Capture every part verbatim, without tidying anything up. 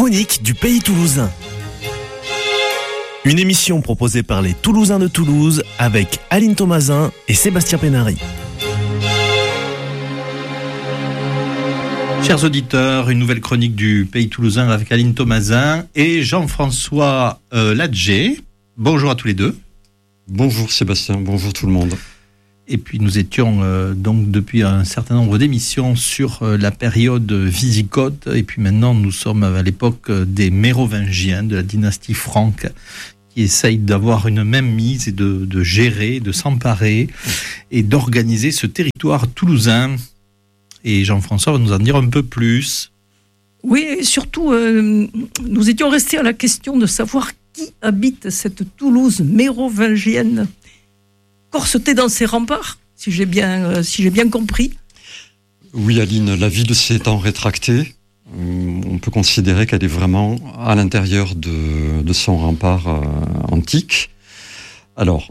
chroniques du pays toulousain. Une émission proposée par les Toulousains de Toulouse avec Aline Thomasin et Sébastien Pénary. Chers auditeurs, une nouvelle chronique du pays toulousain avec Aline Thomasin et Jean-François euh, Ladger. Bonjour à tous les deux. Bonjour Sébastien, bonjour tout le monde. Et puis nous étions euh, donc depuis un certain nombre d'émissions sur euh, la période wisigothe, et puis maintenant nous sommes à l'époque des Mérovingiens, de la dynastie franque, qui essayent d'avoir une même mise et de, de gérer, de s'emparer et d'organiser ce territoire toulousain. Et Jean-François va nous en dire un peu plus. Oui, et surtout, euh, nous étions restés à la question de savoir qui habite cette Toulouse mérovingienne, corsetée dans ses remparts, si j'ai bien, euh, si j'ai bien compris. Oui, Aline, la ville s'étant rétractée, euh, on peut considérer qu'elle est vraiment à l'intérieur de, de son rempart euh, antique. Alors,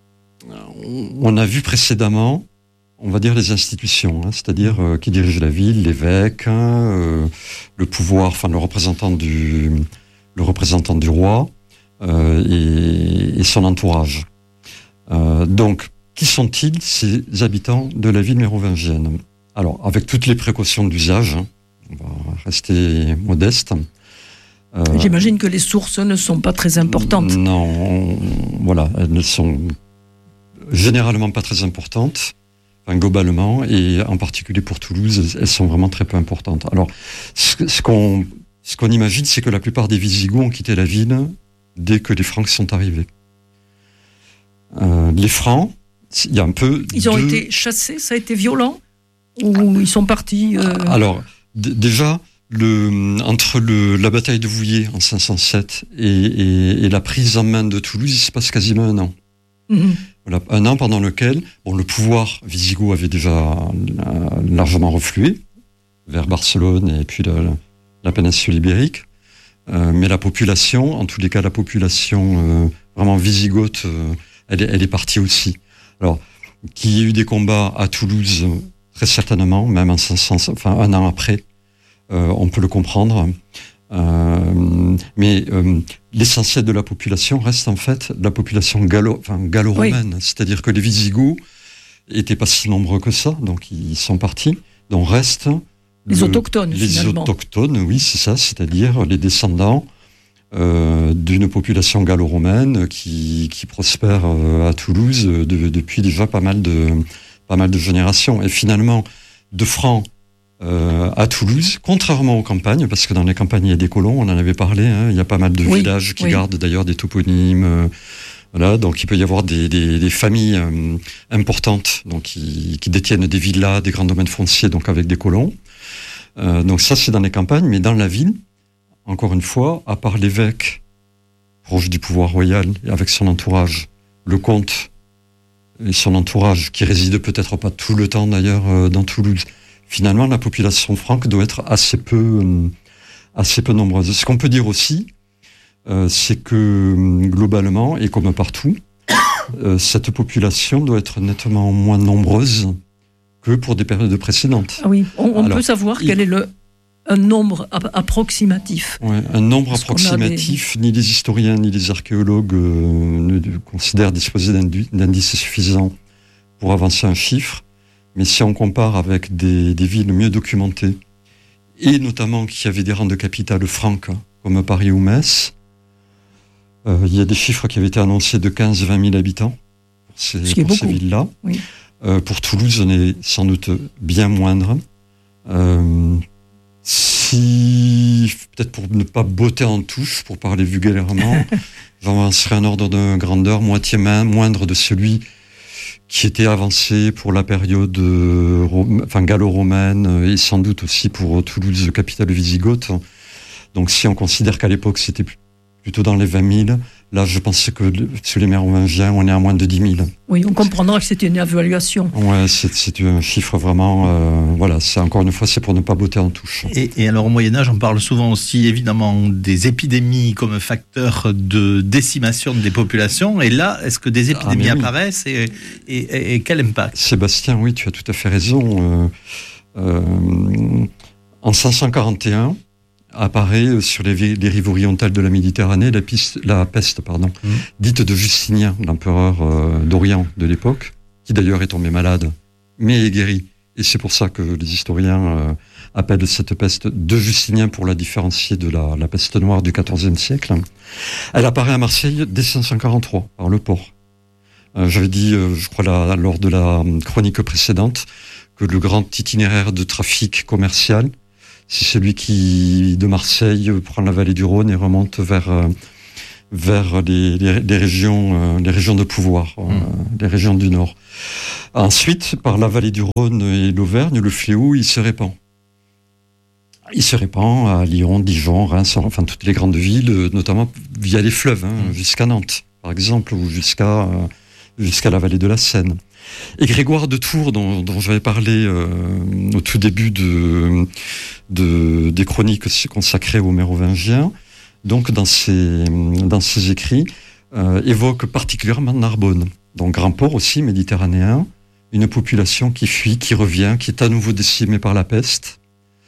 on, on a vu précédemment, on va dire les institutions, hein, c'est-à-dire euh, qui dirige la ville, l'évêque, hein, euh, le pouvoir, enfin le représentant du, le représentant du roi euh, et, et son entourage. Euh, donc, qui sont-ils, ces habitants de la ville mérovingienne ? Alors, avec toutes les précautions d'usage, hein, on va rester modeste. Euh, J'imagine que les sources ne sont pas très importantes. Non, on, voilà, elles ne sont généralement pas très importantes. Globalement, et en particulier pour Toulouse, elles sont vraiment très peu importantes. Alors, ce, ce qu'on ce qu'on imagine, c'est que la plupart des Visigoths ont quitté la ville dès que les Francs sont arrivés. Euh, les Francs, il y a un peu... Ils ont deux... été chassés, ça a été violent ? Ou ils sont partis euh... Alors, d- déjà, le, entre le, la bataille de Vouillers en cinq cent sept et, et, et la prise en main de Toulouse, il se passe quasiment un an. Mmh. Voilà, un an pendant lequel bon, le pouvoir wisigoth avait déjà euh, largement reflué vers Barcelone et puis la, la péninsule ibérique, euh, mais la population, en tous les cas la population euh, vraiment wisigothe, euh, elle, elle est partie aussi. Alors, qu'il y ait eu des combats à Toulouse, très certainement, même en cinq cents, enfin, un an après, euh, on peut le comprendre. Euh, mais euh, l'essentiel de la population reste en fait la population gallo, enfin, gallo-romaine, oui. C'est-à-dire que les Visigoths étaient pas si nombreux que ça, donc ils sont partis. Donc reste les le, autochtones. Les finalement. autochtones, oui, c'est ça, c'est-à-dire les descendants euh, d'une population gallo-romaine qui, qui prospère euh, à Toulouse de, depuis déjà pas mal de pas mal de générations. Et finalement, de Francs Euh, à Toulouse, contrairement aux campagnes, parce que dans les campagnes il y a des colons, on en avait parlé, hein, il y a pas mal de oui, villages qui oui. gardent d'ailleurs des toponymes, euh, voilà, donc il peut y avoir des, des, des familles euh, importantes, donc qui, qui détiennent des villas, des grands domaines fonciers, donc avec des colons. Euh, donc ça c'est dans les campagnes, mais dans la ville, encore une fois, à part l'évêque proche du pouvoir royal et avec son entourage, le comte et son entourage qui réside peut-être pas tout le temps d'ailleurs euh, dans Toulouse. Finalement, la population franque doit être assez peu, euh, assez peu nombreuse. Ce qu'on peut dire aussi, euh, c'est que globalement, et comme partout, euh, cette population doit être nettement moins nombreuse que pour des périodes précédentes. Ah oui, on, on Alors, peut savoir il... quel est le un nombre approximatif. Ouais, un nombre Parce approximatif, des... ni les historiens ni les archéologues euh, ne considèrent disposer d'indices suffisants pour avancer un chiffre. Mais si on compare avec des, des villes mieux documentées, et notamment qui avaient des rangs de capitale franques, comme Paris ou Metz, euh, il y a des chiffres qui avaient été annoncés de quinze à vingt mille habitants pour ces, pour ces villes-là. Oui. Euh, pour Toulouse, on est sans doute bien moindre. Euh, si, peut-être pour ne pas botter en touche, pour parler vulgairement, j'avancerai un ordre de grandeur moitié moindre de celui qui était avancé pour la période euh, rom- enfin, gallo-romaine et sans doute aussi pour Toulouse, capitale wisigothe. Donc si on considère qu'à l'époque c'était plutôt dans les vingt mille, là je pense que sur les Mérovingiens on est à moins de dix mille. Oui, on comprendra que c'était une évaluation. Ouais, c'est, c'est un chiffre vraiment, euh, voilà, c'est encore une fois c'est pour ne pas botter en touche. Et, et alors au Moyen-Âge on parle souvent aussi évidemment des épidémies comme facteur de décimation des populations, et là est-ce que des épidémies ah, oui. apparaissent et, et, et, et quel impact ? Sébastien, oui, tu as tout à fait raison. Euh, euh, en cinq cent quarante et un, apparaît sur les, les rives orientales de la Méditerranée la, piste, la peste, pardon, mmh. dite de Justinien, l'empereur euh, d'Orient de l'époque, qui d'ailleurs est tombé malade, mais est guéri. Et c'est pour ça que les historiens euh, appellent cette peste de Justinien pour la différencier de la, la peste noire du quatorzième siècle. Elle apparaît à Marseille dès cinq cent quarante-trois, par le port. Euh, j'avais dit, euh, je crois, la, lors de la chronique précédente, que le grand itinéraire de trafic commercial, c'est celui qui, de Marseille, prend la vallée du Rhône et remonte vers, euh, vers les, les, les, régions, euh, les régions de pouvoir, euh, mmh. les régions du Nord. Ensuite, par la vallée du Rhône et l'Auvergne, le fléau, il se répand. Il se répand à Lyon, Dijon, Reims, enfin toutes les grandes villes, notamment via les fleuves, hein, mmh. jusqu'à Nantes, par exemple, ou jusqu'à, euh, jusqu'à la vallée de la Seine. Et Grégoire de Tours, dont, dont j'avais parlé euh, au tout début de, de, des chroniques consacrées aux Mérovingiens, donc dans ses, dans ses écrits, euh, évoque particulièrement Narbonne, donc grand port aussi méditerranéen, une population qui fuit, qui revient, qui est à nouveau décimée par la peste.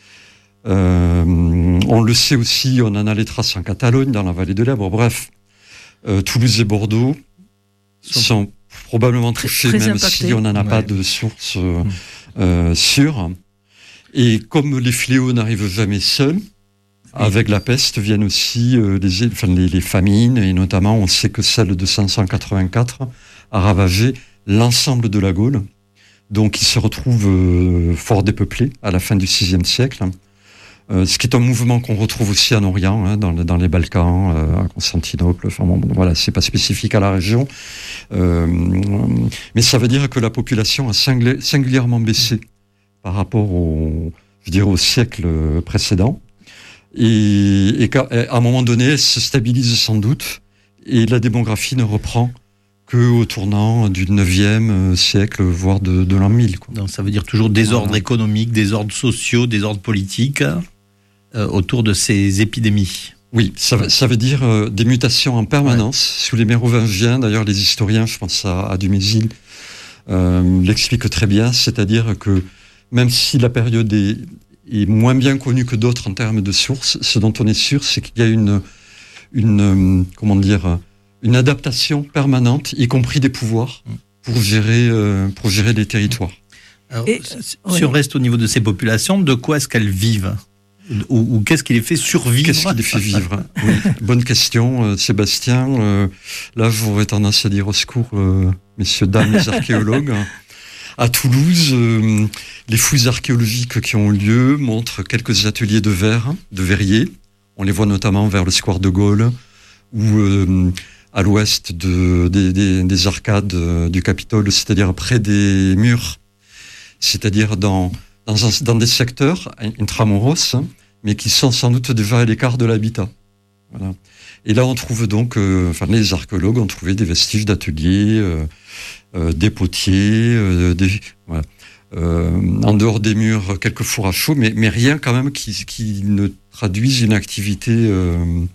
Euh, on le sait aussi, on en a les traces en Catalogne, dans la vallée de l'Èbre. Bref, euh, Toulouse et Bordeaux sont, sont probablement touchés, très, très même impacté. Si on n'en a ouais. pas de source euh, mmh. euh, sûre. Et comme les fléaux n'arrivent jamais seuls, oui. avec la peste viennent aussi euh, les, enfin, les, les famines, et notamment on sait que celle de cinq cent quatre-vingt-quatre a ravagé l'ensemble de la Gaule, donc il se retrouve euh, fort dépeuplé à la fin du sixième siècle. Euh, ce qui est un mouvement qu'on retrouve aussi en Orient, hein, dans, dans les Balkans, euh, à Constantinople. Enfin bon, voilà, c'est pas spécifique à la région, euh, mais ça veut dire que la population a singli- singulièrement baissé par rapport au, je dirais, au siècle précédent, et, et qu'à à un moment donné, elle se stabilise sans doute, et la démographie ne reprend qu'au tournant du neuvième siècle, voire de, de l'an mille. Quoi. Donc ça veut dire toujours désordre voilà. économique, désordre sociaux, désordre politique euh, autour de ces épidémies. Oui, ça, ça veut dire euh, des mutations en permanence. Ouais. Sous les Mérovingiens, d'ailleurs les historiens, je pense à, à Dumézil, euh, l'expliquent très bien, c'est-à-dire que même si la période est, est moins bien connue que d'autres en termes de sources, ce dont on est sûr, c'est qu'il y a une, une comment dire, une adaptation permanente, y compris des pouvoirs, pour gérer, euh, pour gérer les territoires. Alors, Et, si oui. on reste au niveau de ces populations, de quoi est-ce qu'elles vivent ? Ou, ou qu'est-ce qui les fait survivre ? Qu'est-ce qui les fait vivre ? Oui, bonne question, euh, Sébastien. Euh, là, j'aurais tendance à dire au secours, euh, messieurs, dames, les archéologues. À Toulouse, euh, les fouilles archéologiques qui ont lieu montrent quelques ateliers de verre, de verriers. On les voit notamment vers le square de Gaulle, ou euh, à l'ouest de, des, des, des arcades du Capitole, c'est-à-dire près des murs, c'est-à-dire dans, dans, un, dans des secteurs intramuros, mais qui sont sans doute déjà à l'écart de l'habitat. Voilà. Et là, on trouve donc, euh, enfin, les archéologues ont trouvé des vestiges d'ateliers, euh, euh, des potiers, euh, des, voilà. euh, en dehors des murs, quelques fours à chaud, mais, mais rien quand même qui, qui ne traduise une activité euh,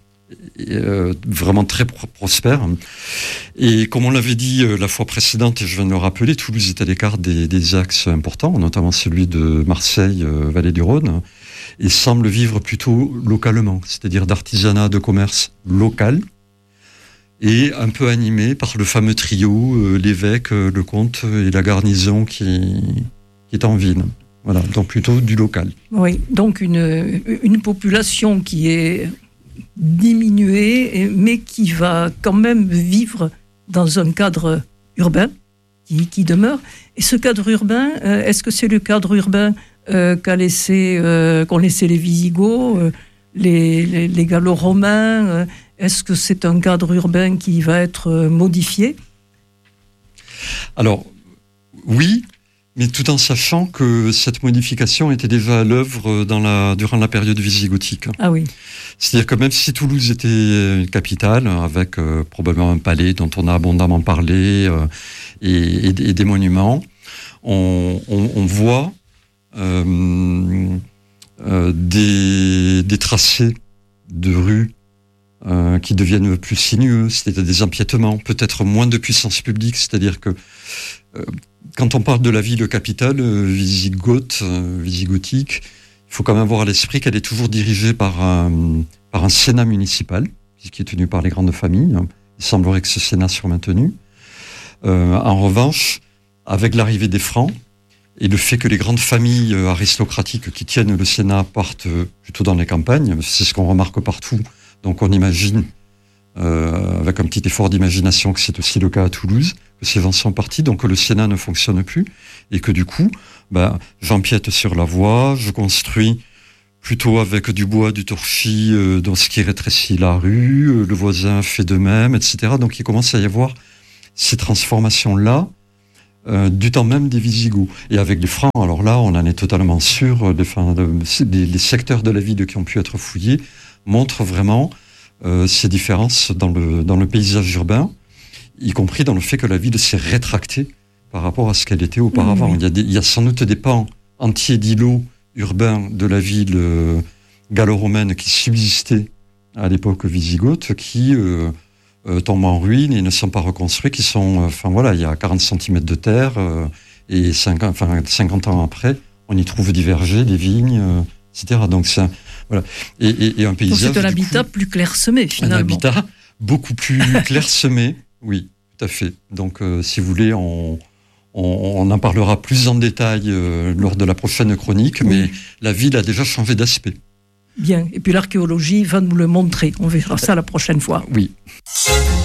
euh, vraiment très pro- prospère. Et comme on l'avait dit euh, la fois précédente, et je viens de le rappeler, Toulouse est à l'écart des, des axes importants, notamment celui de Marseille, euh, vallée du Rhône, et semble vivre plutôt localement, c'est-à-dire d'artisanat, de commerce local, et un peu animé par le fameux trio, euh, l'évêque, euh, le comte et la garnison qui, qui est en ville. Voilà, donc plutôt du local. Oui, donc une, une population qui est diminuée, mais qui va quand même vivre dans un cadre urbain qui, qui demeure. Et ce cadre urbain, euh, est-ce que c'est le cadre urbain euh, qu'a laissé, euh, qu'ont laissé les Visigoths, euh, les, les, les Gallo-Romains euh, Est-ce que c'est un cadre urbain qui va être modifié ? Alors, oui, mais tout en sachant que cette modification était déjà à l'œuvre dans la, durant la période visigothique. Ah oui. C'est-à-dire que même si Toulouse était une capitale, avec euh, probablement un palais dont on a abondamment parlé, euh, et, et, et des monuments, on, on, on voit euh, euh, des, des tracés de rues Euh, qui deviennent plus sinueux, c'est-à-dire des empiètements, peut-être moins de puissance publique, c'est-à-dire que euh, quand on parle de la ville capitale euh, visigothe, euh, visigothique, il faut quand même avoir à l'esprit qu'elle est toujours dirigée par un, par un Sénat municipal, qui est tenu par les grandes familles. Il semblerait que ce Sénat soit maintenu. Euh, en revanche, avec l'arrivée des Francs, et le fait que les grandes familles aristocratiques qui tiennent le Sénat partent plutôt dans les campagnes, c'est ce qu'on remarque partout. Donc on imagine, euh, avec un petit effort d'imagination, que c'est aussi le cas à Toulouse, que ces gens sont partis, donc que le Sénat ne fonctionne plus, et que du coup, ben, j'empiète sur la voie, je construis plutôt avec du bois, du torchis, euh, dans ce qui rétrécit la rue, euh, le voisin fait de même, et cetera. Donc il commence à y avoir ces transformations-là, Euh, du temps même des Visigoths. Et avec les Francs, alors là, on en est totalement sûr, les, enfin, les, les secteurs de la ville qui ont pu être fouillés montrent vraiment euh, ces différences dans le, dans le paysage urbain, y compris dans le fait que la ville s'est rétractée par rapport à ce qu'elle était auparavant. Mmh. Il y a des, il y a sans doute des pans entiers d'îlots urbains de la ville euh, gallo-romaine qui subsistaient à l'époque wisigothe, qui... Euh, Euh, tombent en ruine et ne sont pas reconstruits, qui sont, enfin euh, voilà, il y a quarante centimètres de terre euh, et cinquante, enfin, cinquante ans après, on y trouve des vergers, des vignes, euh, et cetera. Donc c'est un, voilà, et, et, et un paysage. Donc c'est un habitat coup, plus clairsemé finalement. Un habitat beaucoup plus clairsemé, oui, tout à fait. Donc euh, si vous voulez, on, on, on en parlera plus en détail euh, lors de la prochaine chronique, oui. Mais la ville a déjà changé d'aspect. Bien, et puis l'archéologie va nous le montrer. On verra ça la prochaine fois. Oui.